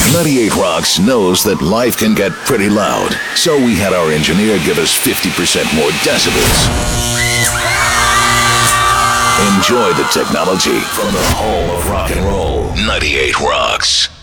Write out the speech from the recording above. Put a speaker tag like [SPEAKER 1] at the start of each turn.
[SPEAKER 1] 98 Rocks knows that life can get pretty loud, so we had our engineer give us 50% more decibels. Enjoy the technology from the home of rock and roll. 98 Rocks.